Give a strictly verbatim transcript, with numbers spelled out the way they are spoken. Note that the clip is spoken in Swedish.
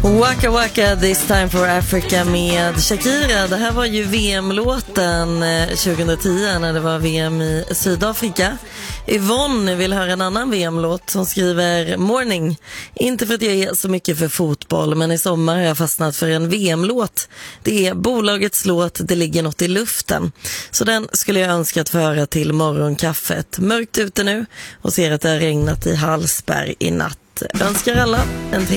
Waka Waka, This Time for Africa med Shakira. Det här var ju V M-låten tjugohundratio när det var V M i Sydafrika. Yvonne vill höra en annan V M-låt som skriver Morning. Inte för att jag är så mycket för fotboll, men i sommar har jag fastnat för en V M-låt. Det är bolagets låt Det ligger något i luften. Så den skulle jag önska att få höra till morgonkaffet. Mörkt ute nu och ser att det har regnat i Hallsberg i natt. Önskar alla en